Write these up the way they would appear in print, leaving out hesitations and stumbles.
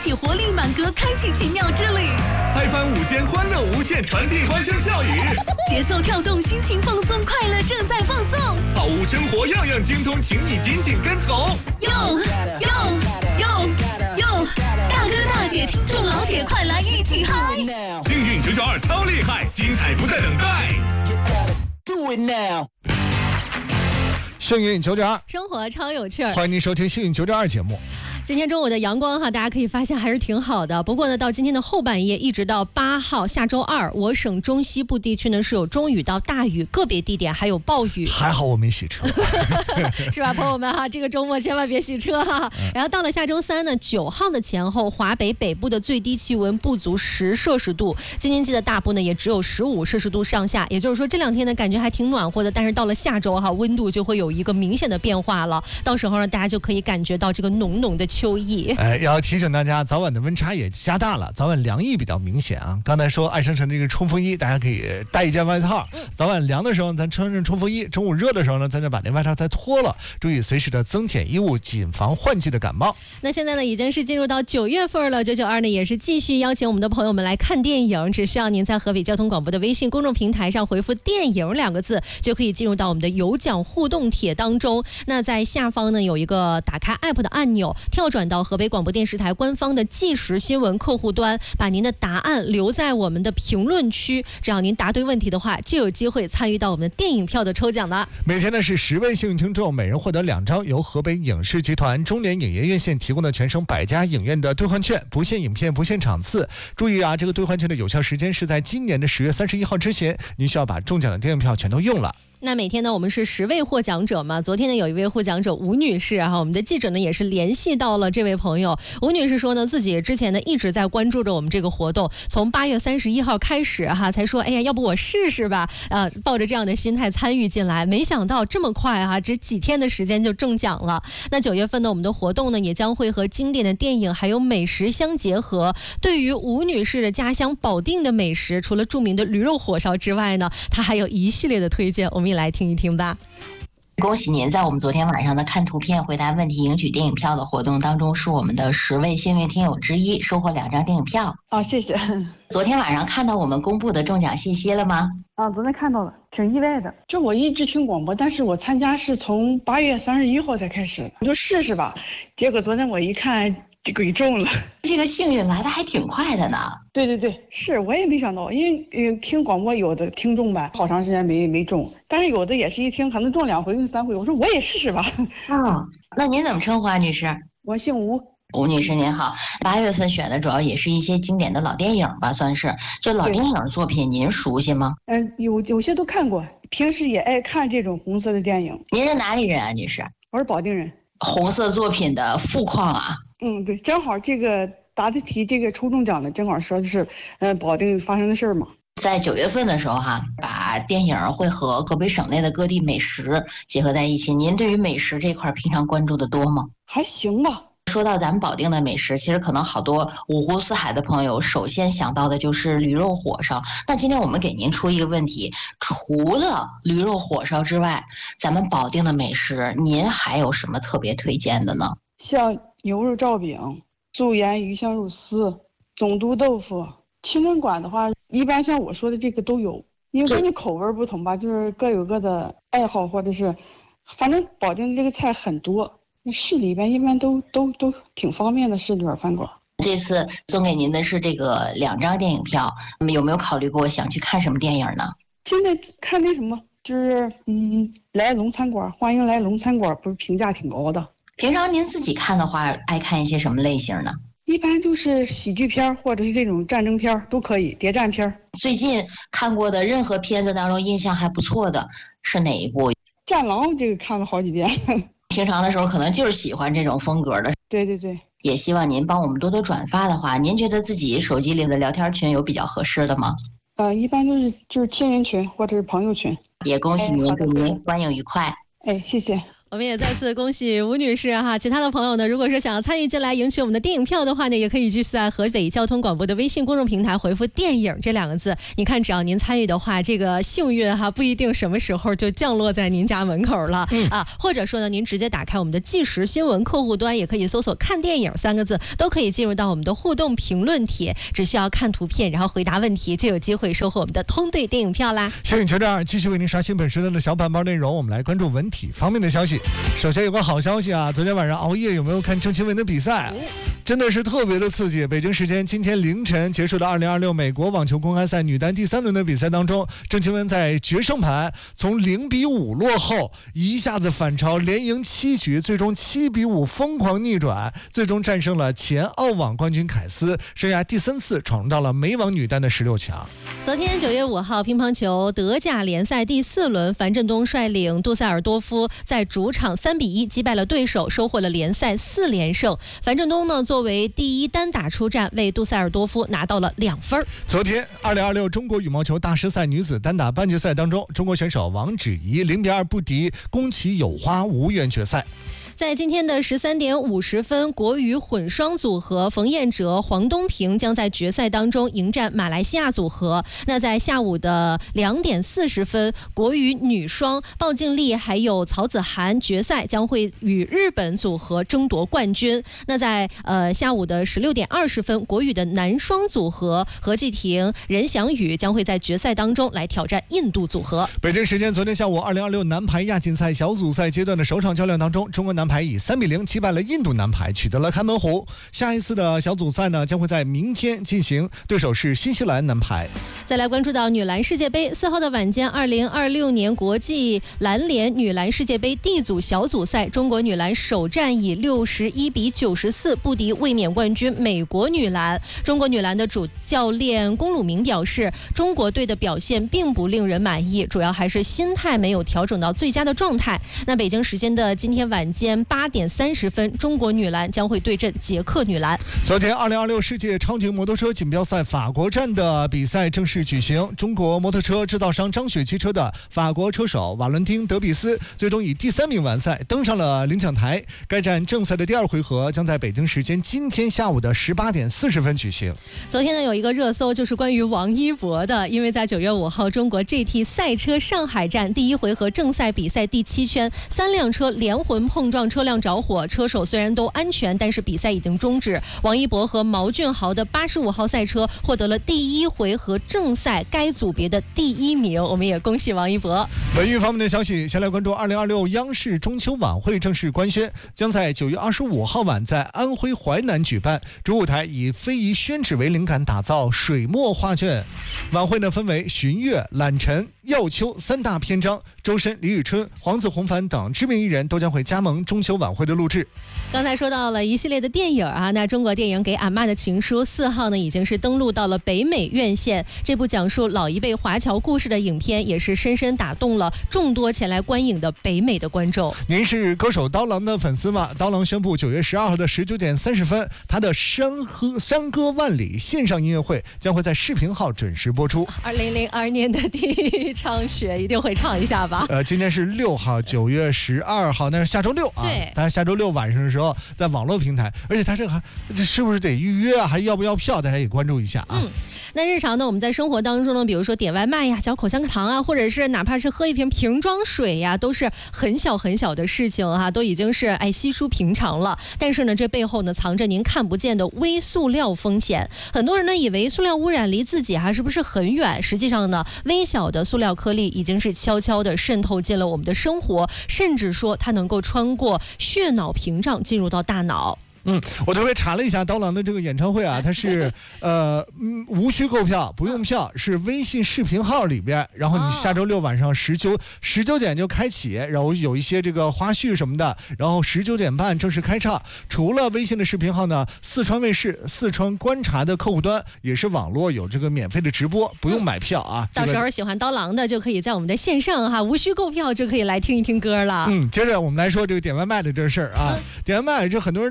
起活力满格，开启奇妙之旅。 嗨翻午间，欢乐无限，传递欢声笑语。 节奏跳动，心情放松，快乐正在放送。 好物生活样样精通，请你紧紧跟从。 哟，大哥大姐，听众老铁，快来一起嗨！ 幸运992超厉害，精彩不再等待。 Do it now。 幸运992， 生活超有趣儿。 欢迎您收听幸运992节目。 今天中午的阳光哈，大家可以发现还是挺好的。不过呢，到今天的后半夜，一直到8号下周2，我省中西部地区呢是有中雨到大雨，个别地点还有暴雨。 还好我没洗车， 是吧，朋友们哈？这个周末千万别洗车哈。然后到了下周3呢，9号的前后，华北北部的最低气温不足10摄氏度，京津冀的大部呢也只有15摄氏度上下。也就是说，这2天呢感觉还挺暖和的，但是到了下周哈，温度就会有一个明显的变化了。到时候呢，大家就可以感觉到这个浓浓的秋意。 要提醒大家，早晚的温差也加大了，早晚凉意比较明显啊。刚才说爱生成这个冲锋衣，大家可以带一件外套。早晚凉的时候，咱穿上冲锋衣；中午热的时候呢，咱就把那外套再脱了。注意随时的增减衣物，谨防换季的感冒。 那现在呢，已经是进入到9月份了，992呢也是继续邀请我们的朋友们来看电影，只需要您在河北交通广播的微信公众平台上回复"电影"2个字，就可以进入到我们的有奖互动帖当中。那在下方呢有一个打开 app 的按钮，跳转到河北广播电视台官方的即时新闻客户端，把您的答案留在我们的评论区，只要您答对问题的话，就有机会参与到我们的电影票的抽奖了。 每天呢是10位幸运听众，每人获得2张由河北影视集团中联影业院线提供的全省100家影院的兑换券，不限影片，不限场次。注意啊，这个兑换券的有效时间是在今年的10月31号之前，您需要把中奖的电影票全都用了。 那每天呢，我们是10位获奖者嘛。昨天呢，有一位获奖者吴女士哈，我们的记者呢也是联系到了这位朋友。吴女士说呢，自己之前呢一直在关注着我们这个活动，从8月31号开始哈，才说哎呀，要不我试试吧，抱着这样的心态参与进来，没想到这么快哈，只几天的时间就中奖了。那9月份呢，我们的活动呢也将会和经典的电影还有美食相结合。对于吴女士的家乡保定的美食，除了著名的驴肉火烧之外呢，她还有一系列的推荐，我们来听一听吧。 恭喜您在我们昨天晚上的看图片回答问题赢取电影票的活动当中，是我们的10位幸运听友之一，收获2张电影票。 谢谢。 昨天晚上看到我们公布的中奖信息了吗？ 昨天看到了，挺意外的。就我一直听广播，但是我参加是从8月31号才开始的，我就试试吧。结果昨天我一看，这个中了。 这个幸运来的还挺快的呢。 对，是我也没想到，因为听广播有的听众吧，好长时间没中，但是有的也是一听可能中2回、3回，我说我也试试吧。 那您怎么称呼啊，女士？ 我姓吴。 吴女士您好，8月份选的主要也是一些经典的老电影吧，算是。这老电影作品您熟悉吗？ 有些都看过，平时也爱看这种红色的电影。 您是哪里人啊，女士？ 我是保定人。 红色作品的富矿啊。 对，正好这个答的题，这个抽中奖的正好说的是，保定发生的事儿嘛。 在9月份的时候哈，把电影会和河北省内的各地美食结合在一起。您对于美食这块平常关注的多吗？ 还行吧。 说到咱们保定的美食，其实可能好多五湖四海的朋友首先想到的就是驴肉火烧。那今天我们给您出一个问题，除了驴肉火烧之外，咱们保定的美食您还有什么特别推荐的呢？ 像牛肉罩饼、素盐鱼香肉丝、总督豆腐。青春馆的话，一般像我说的这个都有，因为根据口味不同吧，就是各有各的爱好，或者是反正保定这个菜很多，市里边一般都挺方便的，市里边饭馆。 这次送给您的是这个2张电影票，有没有考虑过想去看什么电影呢？ 现在看那什么，就是来龙餐馆，欢迎来龙餐馆，不是评价挺高的。 平常您自己看的话，爱看一些什么类型呢？ 一般都是喜剧片或者是这种战争片都可以，谍战片。 最近看过的任何片子当中印象还不错的是哪一部？ 战狼这个看了好几遍。 平常的时候可能就是喜欢这种风格的。 对， 也希望您帮我们多多转发的话，您觉得自己手机里的聊天群有比较合适的吗？ 一般就是亲人群或者是朋友群。 也恭喜您，祝您观影愉快。 谢谢。 我们也再次恭喜吴女士哈。其他的朋友呢，如果说想要参与进来赢取我们的电影票的话呢，也可以继续在河北交通广播的微信公众平台回复电影这2个字。你看，只要您参与的话，这个幸运哈不一定什么时候就降落在您家门口了啊。或者说呢，您直接打开我们的即时新闻客户端，也可以搜索看电影3个字，都可以进入到我们的互动评论帖，只需要看图片然后回答问题，就有机会收获我们的通兑电影票啦。 幸运球这继续为您刷新本时段的小板包内容，我们来关注文体方面的消息。首先有个好消息啊，昨天晚上熬夜有没有看郑钦文的比赛？真的是特别的刺激。北京时间今天凌晨结束的2026美国网球公开赛女单第3轮的比赛当中，郑钦文在决胜盘从0-5落后，一下子反超，连赢7局，最终7-5疯狂逆转，最终战胜了前澳网冠军凯斯，生涯第3次闯入到了美网女单的16强。 昨天9月5号，乒乓球德甲联赛第4轮，樊振东率领杜塞尔多夫在主场3-1击败了对手，收获了联赛4连胜。樊振东呢，作为第一单打出战，为杜塞尔多夫拿到了2分。 昨天2026中国羽毛球大师赛女子单打半决赛当中，中国选手王芷怡0-2不敌宫崎友花，无缘决赛。 在今天的13点50分，国羽混双组合冯彦哲、黄东萍将在决赛当中迎战马来西亚组合。那在下午的2点40分，国羽女双鲍静丽还有曹子涵决赛将会与日本组合争夺冠军。那在下午的16点20分，国羽的男双组合何继廷、任翔宇将会在决赛当中来挑战印度组合。 北京时间昨天下午2026男排亚锦赛小组赛阶段的首场较量当中，中国男排以3-0击败了印度男排，取得了开门红。下一次的小组赛呢，将会在明天进行，对手是新西兰男排。 再来关注到女篮世界杯，4号的晚间，2026年国际篮联女篮世界杯 D 组小组赛，中国女篮首战以61-94不敌卫冕冠军美国女篮。中国女篮的主教练龚鲁明表示，中国队的表现并不令人满意，主要还是心态没有调整到最佳的状态。那北京时间的今天晚间8点30分，中国女篮将会对阵捷克女篮。 昨天2026世界超级摩托车锦标赛法国站的比赛正式举行，中国摩托车制造商张雪汽车的法国车手瓦伦汀·德比斯最终以第3名完赛，登上了领奖台。该站正赛的第2回合将在北京时间今天下午的18点40分举行。 昨天呢，有一个热搜就是关于王一博的，因为在9月5号中国 GT 赛车上海站第1回合正赛比赛第7圈，3辆车连环碰撞，车辆着火，车手虽然都安全，但是比赛已经终止。王一博和毛俊豪的85号赛车获得了第1回合正赛该组别的第1名，我们也恭喜王一博。 文娱方面的消息，先来关注2026央视中秋晚会正式官宣，将在9月25号晚在安徽淮南举办，主舞台以非遗宣纸为灵感打造水墨画卷。晚会呢分为寻月、揽晨、耀秋3大篇章，周深、李宇春、黄子弘凡等知名艺人都将会加盟中秋晚会的录制。 刚才说到了一系列的电影啊，那中国电影《给俺妈的情书》4号呢已经是登陆到了北美院线。这部讲述老一辈华侨故事的影片，也是深深打动了众多前来观影的北美的观众。 您是歌手刀郎的粉丝吗？刀郎宣布9月12号的19点30分，他的山歌万里线上音乐会将会在视频号准时播出。 2002年的第一场雪一定会唱一下吧？ 今天是6号，9月12号，那是下周6啊。 对， 但是下周6晚上的时候，在网络平台，而且他这是不是得预约啊？还要不要票？大家也关注一下啊。 那日常呢，我们在生活当中呢，比如说点外卖呀、嚼口香糖啊，或者是哪怕是喝一瓶瓶装水呀，都是很小很小的事情哈，都已经是稀疏平常了。但是呢，这背后呢藏着您看不见的微塑料风险。很多人呢以为塑料污染离自己是不是很远？实际上呢，微小的塑料颗粒已经是悄悄地渗透进了我们的生活，甚至说它能够穿过血脑屏障进入到大脑。 我特别查了一下刀郎的这个演唱会啊，它是无需购票，不用票，是微信视频号里边，然后你下周6晚上19点就开启，然后有一些这个花絮什么的，然后19点半正式开唱。除了微信的视频号呢，四川卫视四川观察的客户端也是网络有这个免费的直播，不用买票啊。 到时候喜欢刀郎的就可以在我们的线上无需购票就可以来听一听歌了。 接着我们来说这个点外卖的这事儿啊，点外卖这很多人就说这个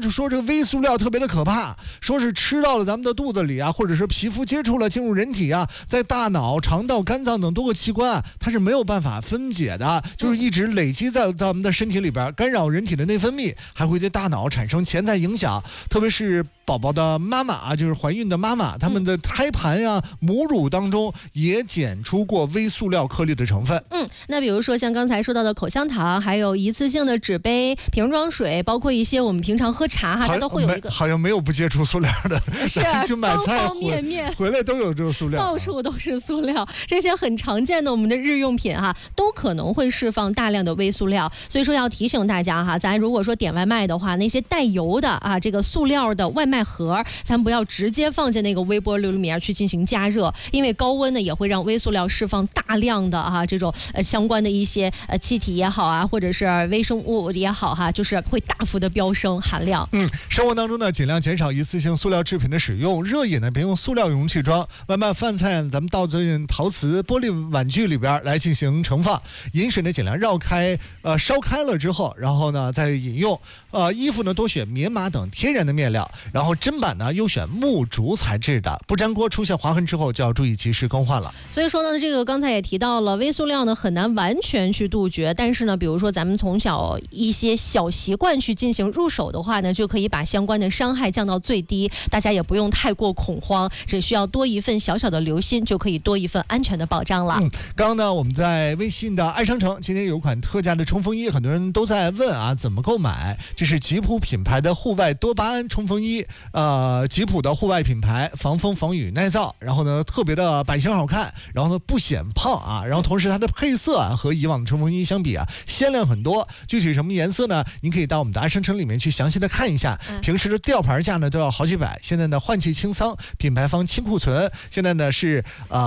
微塑料特别的可怕，说是吃到了咱们的肚子里啊，或者是皮肤接触了进入人体啊，在大脑、肠道、肝脏等多个器官啊，它是没有办法分解的，就是一直累积在咱们的身体里边，干扰人体的内分泌，还会对大脑产生潜在影响，特别是宝宝的妈妈啊，就是怀孕的妈妈，他们的胎盘呀、母乳当中也检出过微塑料颗粒的成分。 那比如说像刚才说到的口香糖，还有一次性的纸杯、瓶装水，包括一些我们平常喝茶哈，它都会有一个好像没有不接触塑料的， 是就买菜方方面面回来都有这个塑料， 到处都是塑料，这些很常见的我们的日用品哈，都可能会释放大量的微塑料，所以说要提醒大家哈，咱如果说点外卖的话，那些带油的啊，这个塑料的外卖盒，咱不要直接放进那个微波炉里面去进行加热，因为高温呢也会让微塑料释放大量的这种相关的一些气体也好啊，或者是微生物也好哈，就是会大幅的飙升含量。 生活当中呢，尽量减少一次性塑料制品的使用，热饮呢别用塑料容器装，外卖饭菜咱们倒进陶瓷、玻璃碗具里边来进行盛放，饮水呢尽量绕开烧开了之后，然后呢再饮用。衣服呢多选棉麻等天然的面料，然后砧板呢优选木竹材质的，不粘锅出现划痕之后就要注意及时更换了。 所以说呢，这个刚才也提到了，微塑料呢很难完全去杜绝，但是呢，比如说咱们从小一些小习惯去进行入手的话呢，就可以把相关的伤害降到最低，大家也不用太过恐慌，只需要多一份小小的留心，就可以多一份安全的保障了。 刚刚呢，我们在微信的爱商城今天有款特价的冲锋衣，很多人都在问啊，怎么购买？这是吉普品牌的户外多巴胺冲锋衣，吉普的户外品牌，防风防雨耐造，然后呢特别的版型好看，然后呢不显胖啊，然后同时它的配色啊和以往的冲锋衣相比啊鲜亮很多。具体什么颜色呢？您可以到我们的爱商城里面去详细的看一下。平时的吊牌价呢都要好几百，现在呢换季清仓，品牌方清库存，现在呢是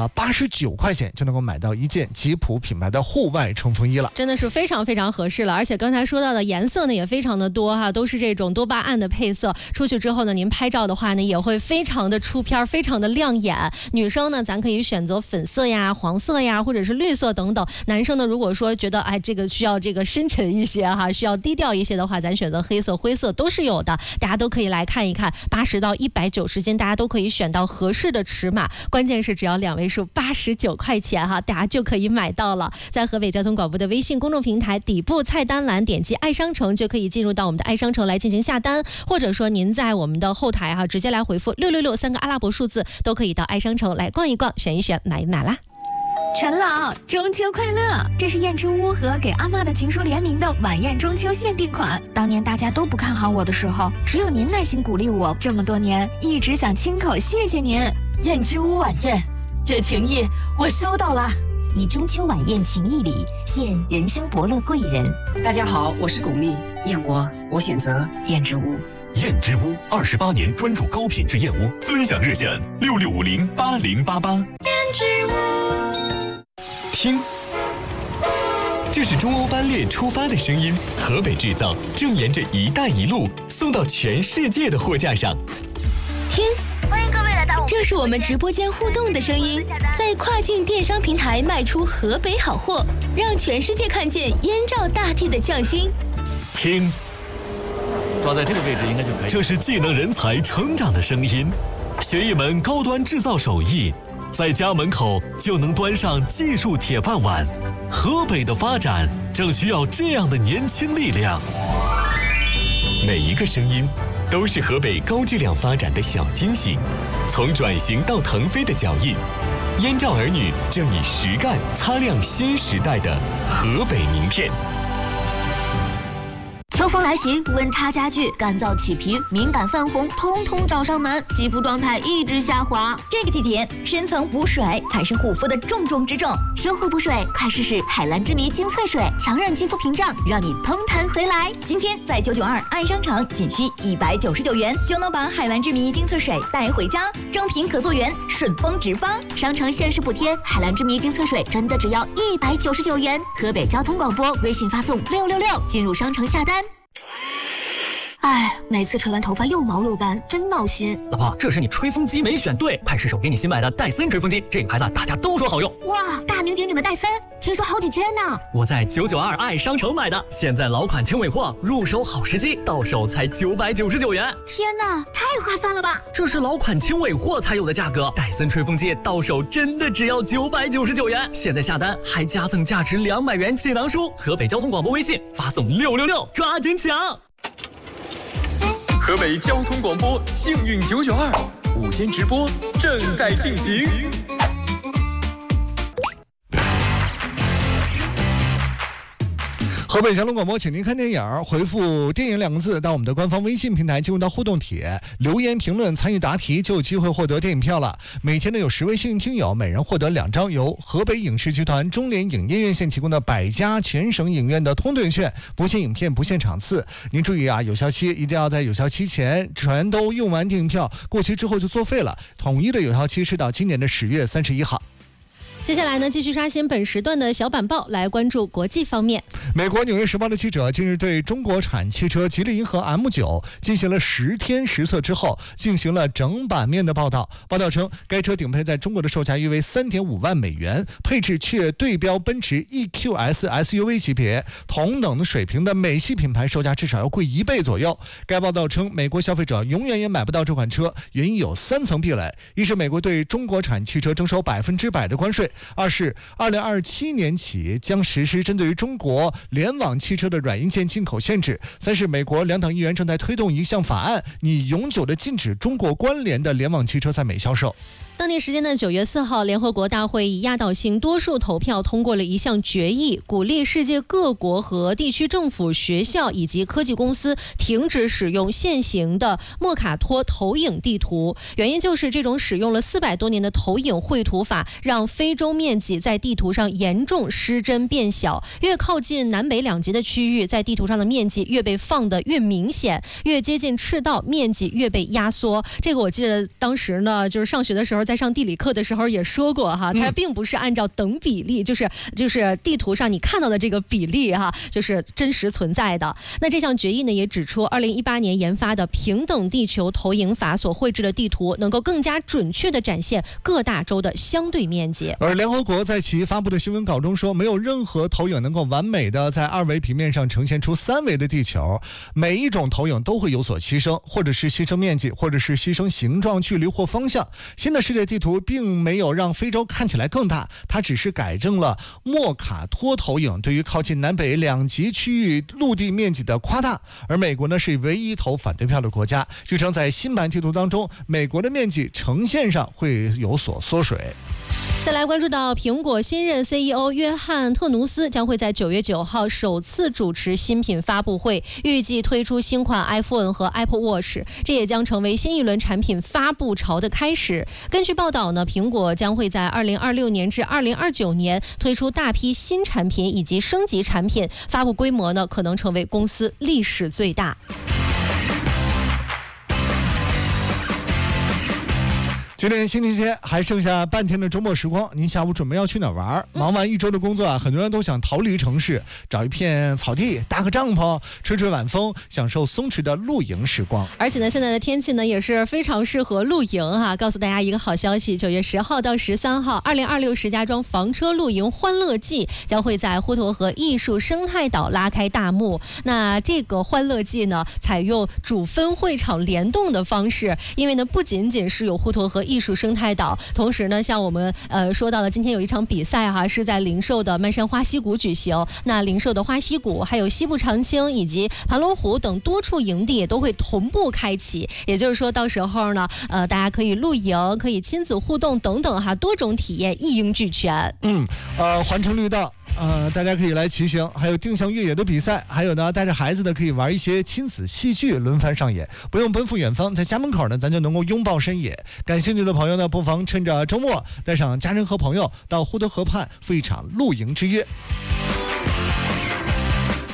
89块钱就能够买到一件吉普品牌的户外冲锋衣了， 真的是非常非常合适了。而且刚才说到的颜色呢也非常的多哈，都是这种多巴胺的配色，出去之后呢您拍照的话呢也会非常的出片，非常的亮眼。女生呢咱可以选择粉色呀、黄色呀，或者是绿色等等。男生呢如果说觉得这个需要这个深沉一些哈，需要低调一些的话，咱选择黑色、灰色都是有的，大家都可以来看一看。80到190斤，大家都可以选到合适的尺码，关键是只要2位数89块钱哈，大家就可以买到了。在河北交通广播的微信公众平台底部菜单栏点击爱商城，就可以进入到我们的爱商城来进行下单，或者说您在我们的后台直接来回复666 3个阿拉伯数字，都可以到爱商城来逛一逛、选一选、买一买啦。 陈老，中秋快乐！这是燕之屋和给阿嬷的情书联名的晚宴中秋限定款。当年大家都不看好我的时候，只有您耐心鼓励我，这么多年一直想亲口谢谢您。 燕之屋晚宴，这情谊我收到了。以中秋晚宴情谊礼，献人生伯乐贵人。 大家好，我是巩俐，燕窝我选择燕之屋。 燕之屋28年专注高品质燕窝，尊享热线66508088。燕之屋，听，这是中欧班列出发的声音，河北制造正沿着“一带一路”送到全世界的货架上。 听，欢迎各位来到这是我们直播间互动的声音，在跨境电商平台卖出河北好货，让全世界看见燕赵大地的匠心。 听。 抓在这个位置应该就可以。 这是技能人才成长的声音，学一门高端制造手艺，在家门口就能端上技术铁饭碗。河北的发展正需要这样的年轻力量。 每一个声音都是河北高质量发展的小惊喜，从转型到腾飞的脚印，燕赵儿女正以实干擦亮新时代的河北名片。 秋风来袭，温差加剧，干燥起皮、敏感泛红，通通找上门，肌肤状态一直下滑。 这个季节，深层补水才是护肤的重中之重。 修护补水，快试试海蓝之谜精粹水，强韧肌肤屏障，让你嘭弹回来。 今天在992爱商城，仅需199元就能把海蓝之谜精粹水带回家，正品可溯源，顺丰直发。 商城限时补贴，海蓝之谜精粹水真的只要199元。河北交通广播微信发送666进入商城下单。 哎，每次吹完头发又毛又干，真闹心。 老婆，这是你吹风机没选对，快试手给你新买的戴森吹风机，这个牌子大家都说好用。 哇，大名鼎鼎的戴森，听说好几千呢。 我在992爱商城买的，现在老款轻尾货，入手好时机，到手才999元。 天哪，太划算了吧！ 这是老款轻尾货才有的价格，戴森吹风机到手真的只要999元。现在下单还加赠价值200元气囊书。河北交通广播微信发送666，抓紧抢！ 河北交通广播幸运992午间直播正在进行。 河北交通广播，请您看电影，回复电影2个字到我们的官方微信平台，进入到互动帖，留言评论参与答题，就有机会获得电影票了。每天呢有10位幸运听友，每人获得2张由河北影视集团中联影业院线提供的100家全省影院的通兑券，不限影片，不限场次。您注意啊，有效期一定要在有效期前全都用完电影票，过期之后就作废了。统一的有效期是到今年的10月31号。 接下来呢，继续刷新本时段的小板报，来关注国际方面。 美国《纽约时报》的记者近日对中国产汽车吉利银河 M9 进行了10天实测之后，进行了整版面的报道。报道称，该车顶配在中国的售价约为3.5万美元，配置却对标奔驰 EQS SUV 级别，同等的水平的美系品牌售价至少要贵1倍左右。该报道称，美国消费者永远也买不到这款车，原因有3层壁垒：一是美国对中国产汽车征收100%的关税。2是2027年起将实施针对于中国联网汽车的软硬件进口限制。3是美国2党议员正在推动一项法案，拟永久的禁止中国关联的联网汽车在美销售。 当地时间的9月4号，联合国大会以压倒性多数投票通过了一项决议，鼓励世界各国和地区政府、学校以及科技公司停止使用现行的莫卡托投影地图。原因就是这种使用了400多年的投影绘图法，让非洲面积在地图上严重失真变小。越靠近南北两极的区域，在地图上的面积越被放得越明显，越接近赤道，面积越被压缩。这个我记得当时呢，就是上学的时候，在上地理课的时候也说过哈，它并不是按照等比例，就是地图上你看到的这个比例哈，就是真实存在的。那这项决议呢也指出，2018年研发的平等地球投影法所绘制的地图能够更加准确地展现各大洲的相对面积。 而联合国在其发布的新闻稿中说，没有任何投影能够完美的在2维平面上呈现出3维的地球，每一种投影都会有所牺牲，或者是牺牲面积，或者是牺牲形状、距离或方向。新的世界地图并没有让非洲看起来更大，它只是改正了莫卡托投影对于靠近南北两极区域陆地面积的夸大。而美国呢是唯一投反对票的国家，据称在新版地图当中，美国的面积呈现上会有所缩水。 再来关注到苹果新任 CEO 约翰特努斯将会在9月9号首次主持新品发布会，预计推出新款 iPhone 和 Apple Watch， 这也将成为新一轮产品发布潮的开始。根据报道呢，苹果将会在2026年至2029年推出大批新产品以及升级产品，发布规模呢可能成为公司历史最大。 今天星期天还剩下半天的周末时光，您下午准备要去哪儿玩？忙完1周的工作啊，很多人都想逃离城市，找一片草地，搭个帐篷，吹吹晚风，享受松弛的露营时光。 而且呢，现在的天气呢也是非常适合露营哈。告诉大家一个好消息，9月10号到13号，2026石家庄房车露营欢乐季将会在滹沱河艺术生态岛拉开大幕。那这个欢乐季呢，采用主分会场联动的方式，因为呢不仅仅是有滹沱河艺术生态岛，同时呢，像我们说到的，今天有一场比赛哈，是在灵寿的漫山花溪谷举行。那灵寿的花溪谷，还有西部长青以及盘龙湖等多处营地也都会同步开启。也就是说，到时候呢，大家可以露营，可以亲子互动等等哈，多种体验一应俱全。 环城绿道。大家可以来骑行，还有定向越野的比赛，还有呢，带着孩子的可以玩一些亲子戏剧，轮番上演，不用奔赴远方，在家门口呢，咱就能够拥抱山野。感兴趣的朋友呢，不妨趁着周末带上家人和朋友到滹沱河畔赴一场露营之约。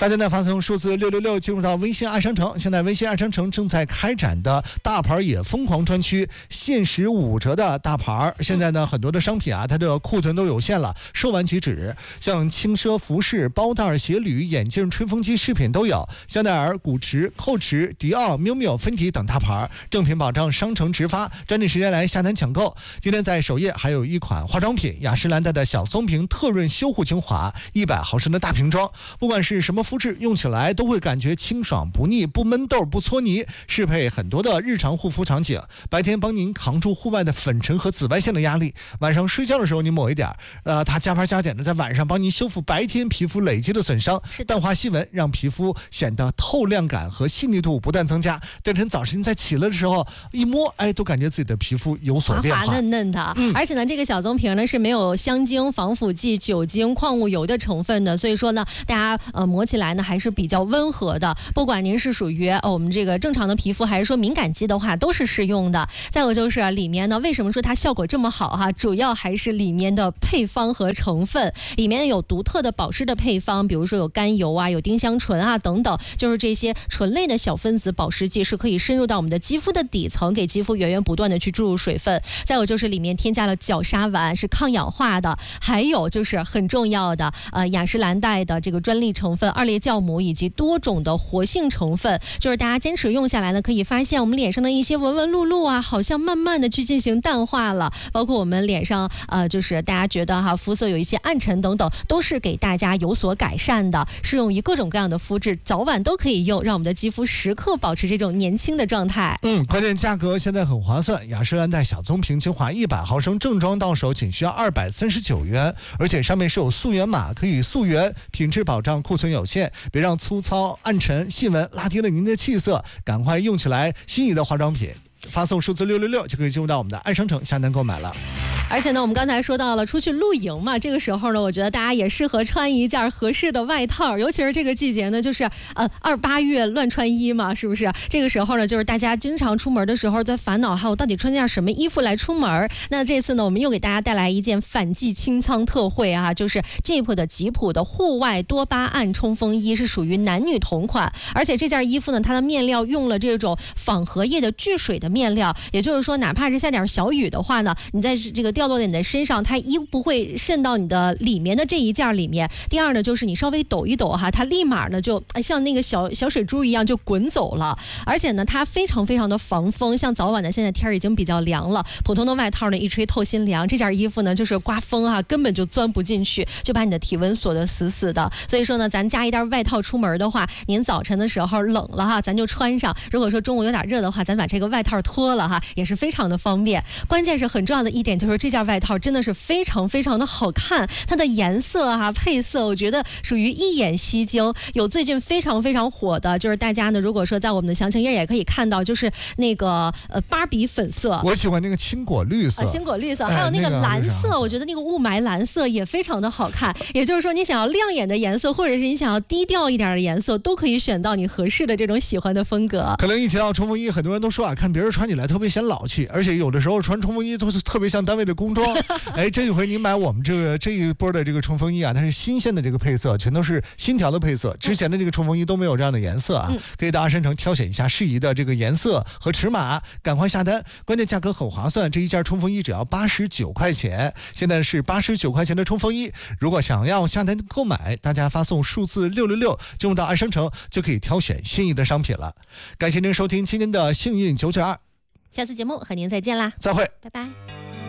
大家呢发送数字666进入到微信爱商城，现在微信爱商城正在开展的大牌也疯狂专区，限时5折的大牌。现在呢很多的商品啊，它的库存都有限了，售完即止。像轻奢服饰、包袋、鞋履、眼镜、吹风机、饰品都有。香奈儿、古驰、蔻驰、迪奥、miu miu、芬迪等大牌，正品保障，商城直发，抓紧时间来下单抢购。今天在首页还有一款化妆品，雅诗兰黛的小棕瓶特润修护精华，100毫升的大瓶装，不管是什么肤质，用起来都会感觉清爽不腻，不闷痘不搓泥，适配很多的日常护肤场景。白天帮您扛住户外的粉尘和紫外线的压力，晚上睡觉的时候你抹一点，它加班加点的在晚上帮您修复白天皮肤累积的损伤，淡化细纹，让皮肤显得透亮感和细腻度不断增加。第二天早晨在起来的时候一摸，都感觉自己的皮肤有所变化， 滑嫩嫩的。而且呢，这个小棕瓶呢是没有香精、防腐剂、酒精、矿物油的成分的，所以说呢，大家抹起来呢还是比较温和的。不管您是属于我们这个正常的皮肤，还是说敏感肌的话，都是适用的。再有就是里面呢，为什么说它效果这么好哈？主要还是里面的配方和成分，里面有独特的保湿的配方，比如说有甘油啊、有丁香醇啊等等，就是这些醇类的小分子保湿剂是可以深入到我们的肌肤的底层，给肌肤源源不断的去注入水分。再有就是里面添加了角鲨烷，是抗氧化的，还有就是很重要的雅诗兰黛的这个专利成分2列酵母以及多种的活性成分，就是大家坚持用下来呢，可以发现我们脸上的一些纹纹路路啊，好像慢慢的去进行淡化了，包括我们脸上就是大家觉得肤色有一些暗沉等等，都是给大家有所改善的，适用于各种各样的肤质，早晚都可以用，让我们的肌肤时刻保持这种年轻的状态。 关键价格现在很划算，雅诗兰黛小棕瓶精华100毫升正装到手仅需要239元，而且上面是有溯源码，可以溯源，品质保障，库存有限，别让粗糙、暗沉、细纹拉低了您的气色，赶快用起来心仪的化妆品。发送数字666就可以进入到我们的爱商城下单购买了。 而且呢，我们刚才说到了出去露营嘛，这个时候呢，我觉得大家也适合穿一件合适的外套，尤其是这个季节呢，就是28月乱穿衣嘛，是不是？这个时候呢，就是大家经常出门的时候在烦恼，我到底穿件什么衣服来出门？那这次呢，我们又给大家带来一件反季清仓特惠啊，就是 Jeep 的吉普的户外多巴胺冲锋衣，是属于男女同款，而且这件衣服呢，它的面料用了这种仿荷叶的聚水的面料，也就是说，哪怕是下点小雨的话呢，你在这个掉落在你的身上，它一不会渗到你的里面的这一件里面。第二呢，就是你稍微抖一抖它立马呢就像那个小水珠一样就滚走了。而且呢，它非常非常的防风，像早晚的现在天已经比较凉了，普通的外套呢一吹透心凉，这件衣服呢就是刮风根本就钻不进去，就把你的体温锁得死死的。所以说呢，咱加一件外套出门的话，您早晨的时候冷了咱就穿上；如果说中午有点热的话，咱把这个外套脱了也是非常的方便。关键是很重要的一点就是这件外套真的是非常非常的好看，它的颜色配色我觉得属于一眼吸睛。有最近非常非常火的，就是大家呢如果说在我们的详情页也可以看到，就是那个芭比粉色， 我喜欢那个青果绿色， 青果绿色，还有那个蓝色，我觉得那个雾霾蓝色也非常的好看。也就是说，你想要亮眼的颜色，或者是你想要低调一点的颜色，都可以选到你合适的这种喜欢的风格。 可能一提到冲锋衣，很多人都说看别人穿起来特别显老气，而且有的时候穿冲锋衣都是特别像单位的工装。这一回您买我们这一波的这个冲锋衣它是新鲜的这个配色，全都是新调的配色，之前的这个冲锋衣都没有这样的颜色可以到爱商城挑选一下适宜的这个颜色和尺码，赶快下单，关键价格很划算，这一件冲锋衣只要89块钱，现在是89块钱的冲锋衣。如果想要下单购买，大家发送数字666进入到爱商城就可以挑选心仪的商品了。感谢您收听今天的幸运992， 下次节目和您再见啦， 再会， 拜拜。